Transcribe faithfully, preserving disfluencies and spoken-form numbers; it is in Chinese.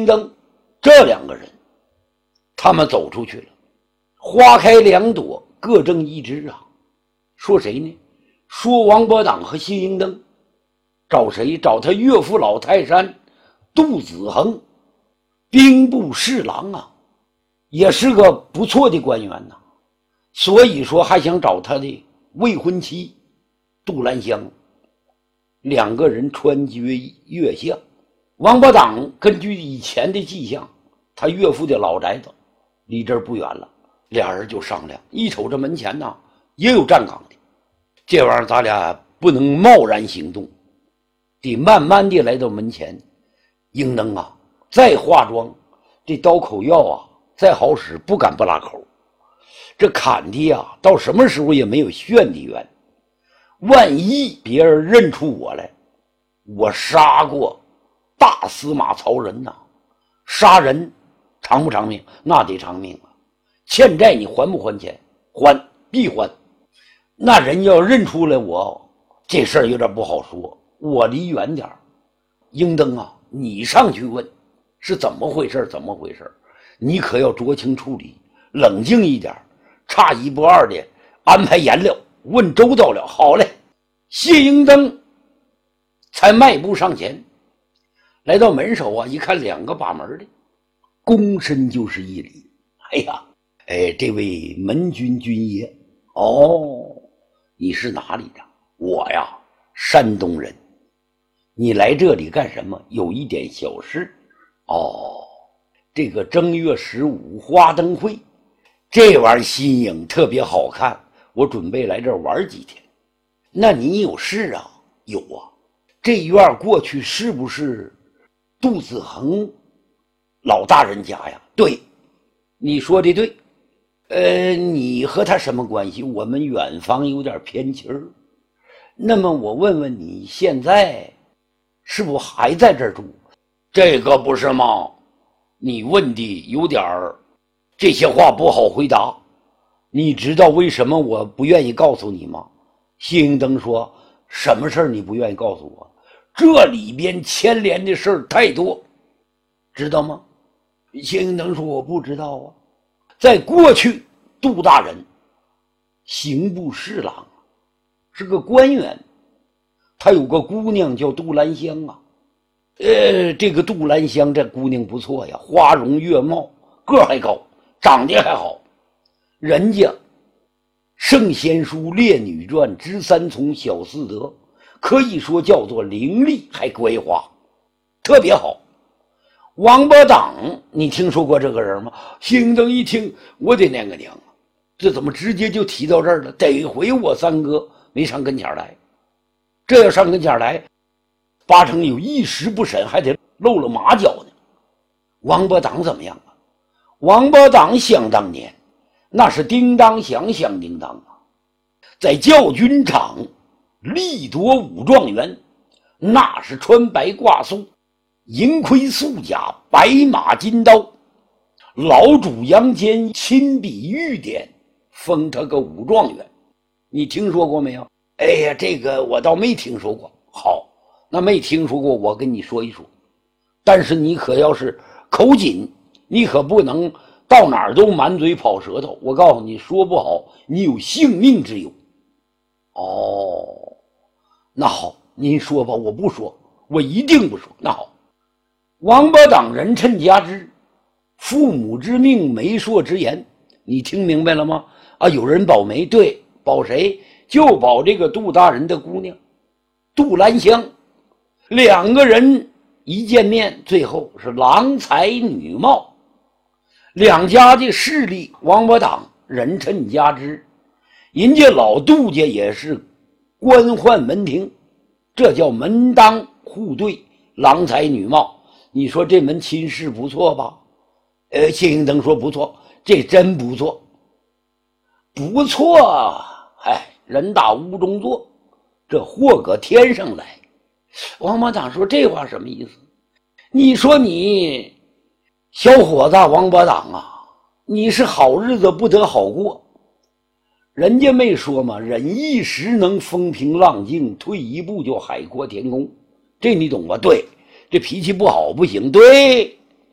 英灯这两个人，他们走出去了，花开两朵，各挣一枝啊。说谁呢？说王伯党和谢英灯。找谁？找他岳父老泰山杜子恒，兵部侍郎啊，也是个不错的官员呐、啊。所以说还想找他的未婚妻杜兰香。两个人穿街越巷，王伯党根据以前的迹象，他岳父的老宅子离这儿不远了，俩人就商量，一瞅这门前呢也有站岗的，这玩意儿咱俩不能贸然行动，得慢慢的来到门前。英灯啊，再化妆，这刀口药啊再好使，不敢不拉口。这砍的呀，到什么时候也没有炫的远。万一别人认出我来，我杀过大司马曹仁呐、啊，杀人偿不偿命？那得偿命啊！欠债你还不还钱？还，必还。那人要认出来我，这事儿有点不好说。我离远点儿。英灯啊，你上去问是怎么回事？怎么回事？你可要酌情处理，冷静一点，差一不二的安排颜料，问周到了。好嘞。谢英灯才迈步上前，来到门首啊，一看两个把门的，躬身就是一礼。哎呀，哎，这位门军军爷，哦，你是哪里的？我呀，山东人。你来这里干什么？有一点小事。哦，这个正月十五花灯会，这玩意儿新颖，特别好看，我准备来这儿玩几天。那你有事啊？有啊。这院过去是不是杜子恒老大人家呀？对，你说的对。呃，你和他什么关系？我们远方有点偏亲儿。那么我问问你，现在是不是还在这儿住？这个不是吗？你问的有点儿，这些话不好回答。你知道为什么我不愿意告诉你吗？谢英灯说，什么事儿你不愿意告诉我？这里边牵连的事儿太多，知道吗？谢英灯说，我不知道啊。在过去，杜大人刑部侍郎，是个官员，他有个姑娘叫杜兰香啊。呃，这个杜兰香这姑娘不错呀，花容月貌，个儿还高，长得还好。人家圣贤书列女传知三从小四德，可以说叫做伶俐还乖花，特别好。王伯党，你听说过这个人吗？谢英灯一听，我的娘个娘啊，这怎么直接就提到这儿了？得回我三哥没上跟前来，这要上跟前来，八成有一时不慎，还得露了马脚呢。王伯党怎么样啊？王伯党想当年那是叮当响响叮当啊，在教军场力夺武状元，那是穿白挂素，银盔素甲，白马金刀，老主杨坚亲笔御典，封他个武状元。你听说过没有？哎呀，这个我倒没听说过。好，那没听说过，我跟你说一说。但是你可要是口紧，你可不能到哪儿都满嘴跑舌头。我告诉你，说不好，你有性命之忧。哦，那好，您说吧，我不说，我一定不说。那好，王伯党人趁家之，父母之命，媒妁之言，你听明白了吗？啊，有人保媒，对，保谁？就保这个杜大人的姑娘杜兰香。两个人一见面，最后是郎才女貌。两家的势力，王伯党人趁家之，人家老杜家也是官宦门庭，这叫门当户对，郎才女貌。你说这门亲事不错吧？呃，谢英灯说不错，这真不错，不错。哎，人大屋中坐，这祸搁天上来。王伯党说这话什么意思？你说你小伙子王伯党啊，你是好日子不得好过。人家没说嘛，忍一时能风平浪静，退一步就海阔天空，这你懂吧？对，这脾气不好不行。对，